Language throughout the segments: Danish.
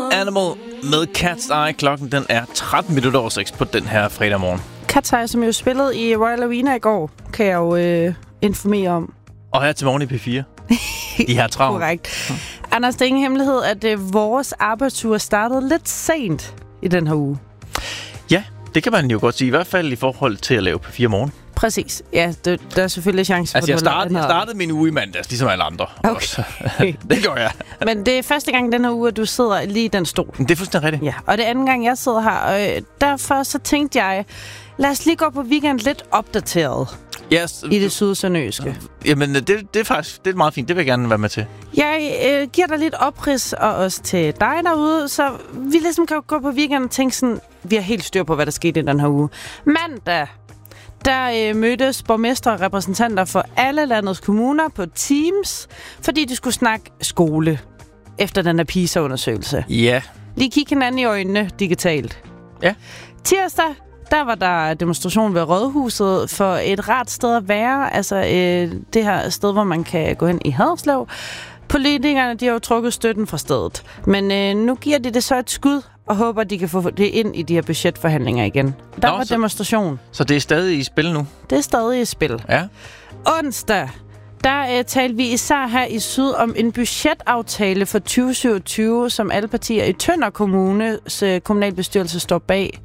Animal med Cat's Eye. Klokken den er 13:06 på den her fredag morgen. Cat's Eye, som jo spillede i Royal Arena i går, kan jeg jo informere om. Og her til morgen i P4. De her travlt. Korrekt. Anders, det er ingen hemmelighed, at vores arbejdsuge startede lidt sent i den her uge. Ja, det kan man jo godt sige. I hvert fald i forhold til at lave P4 morgen. Præcis. Ja, der er selvfølgelig chance for, jeg startede min uge i mandags, ligesom alle andre. Okay. Det gør jeg. Men det er første gang den her uge, at du sidder lige i den stol. Det er fuldstændig rigtigt. Ja, og det er anden gang, jeg sidder her. Og derfor så tænkte jeg, lad os lige gå på weekend lidt opdateret. Yes. I det sydsønderjyske. Jamen, det er faktisk det er meget fint. Det vil jeg gerne være med til. Jeg giver dig lidt oprids, og også til dig derude, så vi ligesom kan gå på weekend og tænke sådan, vi har helt styr på, hvad der skete i den her uge. Mandag, der mødtes borgmestre og repræsentanter for alle landets kommuner på Teams, fordi de skulle snakke skole efter den her PISA-undersøgelse. Ja. Lige kigge hinanden i øjnene digitalt. Ja. Tirsdag, der var der demonstration ved Rådhuset for et rart sted at være. Altså det her sted, hvor man kan gå hen i Haderslev. Politikerne, de har jo trukket støtten fra stedet. Men nu giver de det så et skud, og håber, de kan få det ind i de her budgetforhandlinger igen. Der var demonstration. Så det er stadig i spil nu? Det er stadig i spil. Ja. Onsdag, der talte vi især her i Syd om en budgetaftale for 2027, som alle partier i Tønder Kommunes kommunalbestyrelse står bag.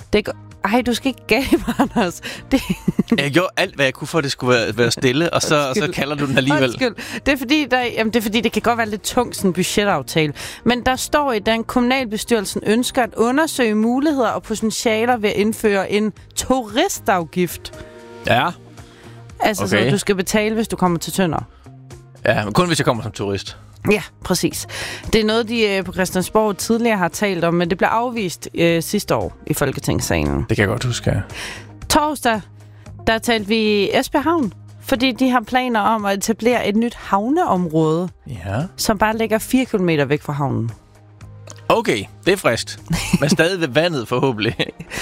Ej, du skal ikke gabe, Anders. Jeg gjorde alt, hvad jeg kunne for, at det skulle være stille, og så kalder du den alligevel. Undskyld. Det er fordi, det kan godt være lidt tungt, sådan en budgetaftale. Men der står i den, kommunalbestyrelsen ønsker at undersøge muligheder og potentialer ved at indføre en turistafgift. Ja. Altså, okay. Så du skal betale, hvis du kommer til Tønder. Ja, men kun hvis jeg kommer som turist. Ja, præcis. Det er noget, de på Christiansborg tidligere har talt om, men det blev afvist sidste år i Folketingssalen. Det kan jeg godt huske, ja. Torsdag, der talte vi i Esbjerg Havn, fordi de har planer om at etablere et nyt havneområde, som bare ligger 4 kilometer væk fra havnen. Okay, det er friskt. Men stadig ved vandet forhåbentlig.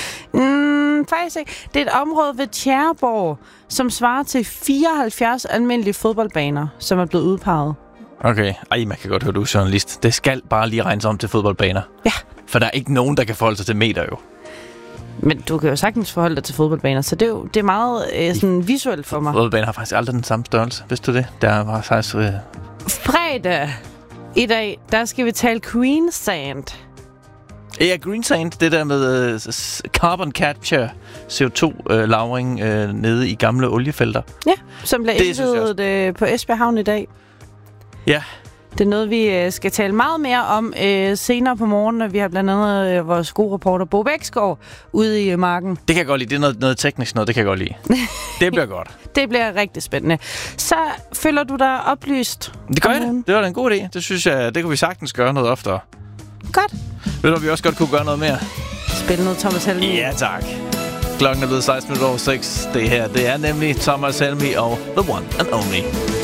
Faktisk ikke. Det er et område ved Tjæreborg, som svarer til 74 almindelige fodboldbaner, som er blevet udpeget. Okay. Ej, man kan godt høre, du er journalist. Det skal bare lige regnes om til fodboldbaner. Ja. For der er ikke nogen, der kan forholde sig til meter, jo. Men du kan jo sagtens forholde dig til fodboldbaner, så det er meget sådan visuelt for mig. Fodboldbaner har faktisk aldrig den samme størrelse. Vidste du det? Der var faktisk... Fredag i dag, der skal vi tale Greensand. Ja, Greensand, det der med carbon capture, CO2-lagring nede i gamle oliefelter. Ja, som bliver indvidet på Esbjerg Havn i dag. Ja. Det er noget, vi skal tale meget mere om senere på morgenen. Vi har blandt andet vores gode reporter Bo Bæksgaard ude i marken. Det kan jeg godt lide. Det er noget teknisk noget, det kan jeg godt lide. Det bliver godt. Det bliver rigtig spændende. Så føler du dig oplyst? Det gør jeg det. Det var da en god idé. Det synes jeg, det kunne vi sagtens gøre noget oftere. Godt. Ved du, vi også godt kunne gøre noget mere? Spille noget Thomas Helmig. Ja, tak. Klokken er blevet 16:06. Det her, det er nemlig Thomas Helmig og The One and Only.